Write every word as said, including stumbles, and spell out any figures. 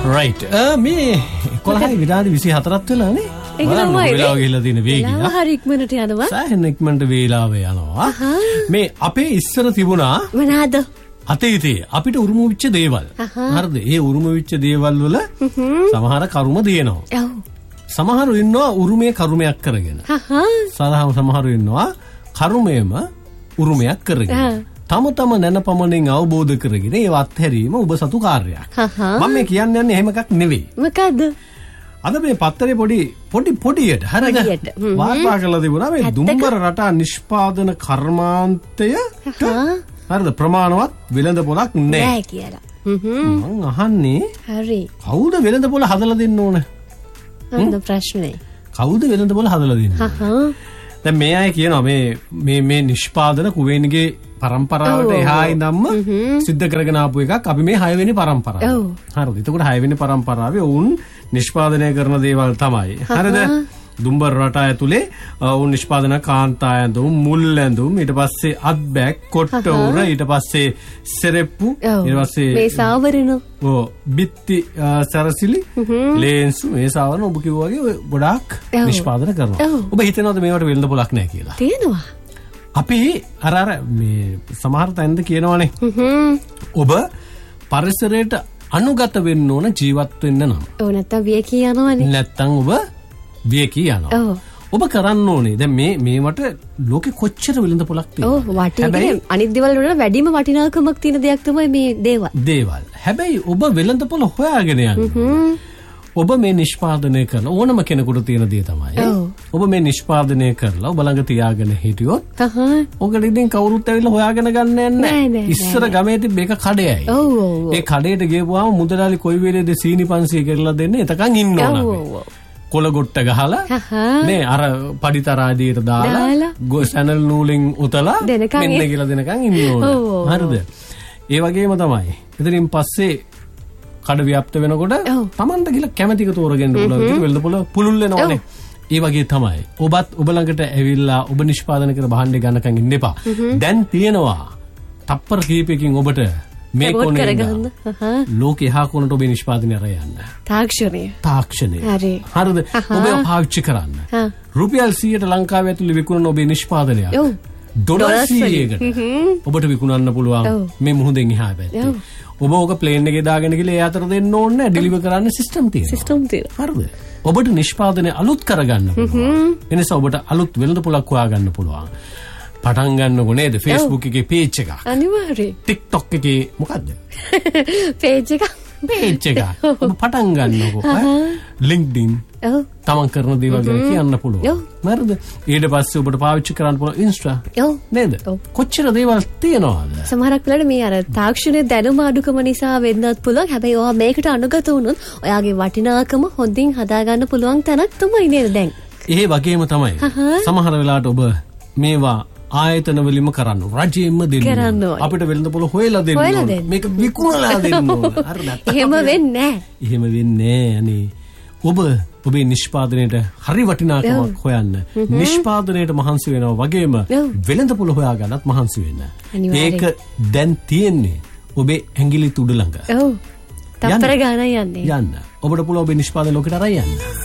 right මේ කොළහයි විනාඩි විසිහතරක් වෙලානේ. ඒක තමයි වෙලාව ගිහලා තියෙන වේගය. වෙලාව හරි ඉක්මනට යනවා. සෑහෙන ඉක්මනට වේලාව යනවා. මේ අපේ ඉස්සර තිබුණා මොනවාද? අතීතයේ අපිට උරුම වෙච්ච දේවල්. හරිද? ඒ උරුම වෙච්ච දේවල් වල සමහර කරුම දිනනවා. ඔව්. සමහරු ඉන්නවා උරුමයේ කරුමයක් කරගෙන. සමහර සමහරු ඉන්නවා කරුමයේම උරුමයක් කරගෙන. තම තම නැනපමණින් අවබෝධ කරගෙන ඒ අත්හැරීම ඔබ සතු කාර්යයක්. මම මේ කියන්නේ යන්නේ එහෙම එකක් නෙවෙයි. මොකද්ද? අද මේ පත්තරේ පොඩි පොඩි පොඩියට හරිද? වාර්තා කරලා තිබුණා මේ දුම්බර රටා නිෂ්පාදන කර්මාන්තය හරිද ප්‍රමාණවත් වෙළඳ පොලක් නැහැ කියලා. මං අහන්නේ හරි. කවුද වෙළඳ පොල හදලා දෙන්න ඕන? අන්න ප්‍රශ්නේ. කවුද වෙළඳ පොල හදලා දෙන්නේ? දැන් මේ අය කියනවා මේ මේ මේ නිෂ්පාදන කුවේණිගේ පරම්පරාවට එහා ඉඳන්ම සිද්ධ කරගෙන ආපු එකක් අපි මේ හය වෙනි පරම්පරාව. හරිද? එතකොට හය වෙනි පරම්පරාවේ වුන් නිෂ්පාදනය කරන දේවල් තමයි. හරිද? දුම්බර රට ඇතුලේ වුන් නිෂ්පාදන කාන්තා ඇඳුම්, මුල් ඇඳුම්, ඊට පස්සේ අත් බෑග්, කොට්ට උර, ඊට පස්සේ සෙරෙප්පු, ඊට පස්සේ මේ සාවරණ. ඔව් බිත්ති සරසිලි, ලේන්සු මේ සාවරණ ඔබ කිව්වා වගේ ගොඩාක් නිෂ්පාදනය කරනවා. ඔබ හිතනවද මේවට වෙළඳ පොලක් නැහැ කියලා? තියෙනවා. අපි අර අර මේ සමහර තැන්ද කියනවනේ ඔබ පරිසරයට අනුගත වෙන්න ඕන ජීවත් වෙන්න නම්. ඔව් නැත්තම් වියකී යනවනේ. නැත්තම් ඔබ වියකී යනවා. ඔව්. ඔබ කරන්න ඕනේ දැන් මේ මේවට ලෝකෙ කොච්චර වෙළඳ පොලක් තියෙනවද? ඔව් වටිනේ අනිත් දේවල් වල වැඩිම වටිනාකමක් තියෙන දෙයක් තමයි මේ දේවල්. දේවල්. හැබැයි ඔබ වෙළඳ පොල හොයාගෙන යන්න. ඔබ මේ නිෂ්පාදනය කරන ඕනම කෙනෙකුට තියෙන දේ තමයි. ඔබ මේ නිෂ්පාදනය කරලා ඔබ ළඟ තියාගෙන හිටියොත් ඔකට ඉතින් කවුරුත් ඇවිල්ලා හොයාගෙන ගන්න යන්නේ. ඉස්සර ගමේ තිබ්බ එක කඩයයි. ඒ කඩේට ගියපුවාම මුදලාලි කොයි වෙලේද සීනි පන්සිය කරලා දෙන්නේ එතකන් ඉන්න ඕන. කොළ ගොට්ට ගහලා මේ අර පඩිතරාදියට දාලා සැනල් නූලෙන් උතලා මෙන්න කියලා දෙනකන් ඉන්න ඕන. හරිද? ඒ වගේම තමයි. එතනින් පස්සේ කඩ ව්‍යාප්ත වෙනකොට Tamanta කියලා කැමැතික තෝරගන්න පුළුවන් විදිහට වෙළඳ පොළ පුළුල් වෙනවනේ. ඒ වගේ තමයි. ඔබත් ඔබ ළඟට ඇවිල්ලා ඔබ නිෂ්පාදනය කර භාණ්ඩේ ගන්නකන් ඉන්න එපා. දැන් තියෙනවා තප්පර කීපයකින් ඔබට මේ කොනේ ලෝකේ එහා කොනට ඔබේ නිෂ්පාදනය අර යන්න. තාක්ෂණය. තාක්ෂණය. හරි. හරිද? ඔබ පාවිච්චි කරන්න. රුපියල් සීයට ලංකාවේ ඇතුලේ විකුණන ඔබේ නිෂ්පාදනයක්. ඩොලර් සීයකට ඔබට විකුණන්න පුළුවන් මේ මුහුදෙන් එහා පැත්තේ. ඔබ ඕක ප්ලේන් එකේ දාගෙන ගිහලා ඒ අතර දෙන්න ඕනේ නැහැ ඩෙලිවර් කරන්න සිස්ටම් තියෙනවා. සිස්ටම් තියෙනවා. හරිද? ඔබට නිෂ්පාදනය අලුත් කරගන්න පුළුවන්. එනිසා ඔබට අලුත් වෙළඳ පොලක් හොයාගන්න පුළුවන්. පටන් ගන්නකො නේද Facebook එකේ page එකක්. අනිවාර්යයෙන්. TikTok එකේ මොකද්ද? page එකක්. page එකක්. ඔබ පටන් ගන්නකො. LinkedIn. ඔව්. තමන් කරන දේවල් ගැන කියන්න පුළුවන්. හරිද? ඊට පස්සේ ඔබට පාවිච්චි කරන්න පුළුවන් Insta. ඔව්. නේද? කොච්චර දේවල් තියෙනවද? සමහරක් වෙලාවට මේ අර තාක්ෂණයේ දැනුම අඩුකම නිසා වෙන්නත් පුළුවන්. හැබැයි ඔයා මේකට අනුගත වුණොත් ඔයාගේ වටිනාකම හොඳින් හදාගන්න පුළුවන් තැනක් තමයි නේද දැන්? ඒ වගේම තමයි. සමහර වෙලාවට ඔබ මේවා ආයතන වලින්ම කරන්න රජයෙන්ම දෙන්න අපිට වෙළඳ පොළ හොයලා දෙන්න මේක විකුණලා දෙන්න ඕන. හරිද? එහෙම වෙන්නේ නැහැ. එහෙම වෙන්නේ නැහැ අනේ. ඔබ ඔබේ නිෂ්පාදනයේට හරි වටිනාකමක් හොයන්න නිෂ්පාදනයේට මහන්සි වෙනවා වගේම වෙළඳ පොළ හොයාගන්නත් මහන්සි වෙන්න. ඒක දැන් තියෙන්නේ ඔබේ ඇඟිලි තුඩ ළඟ. ඔව්. තප්පර ගානක් යන්නේ. යන්න. ඔබට පුළුවන් ඔබේ නිෂ්පාදන ලෝකෙට අරන් යන්න.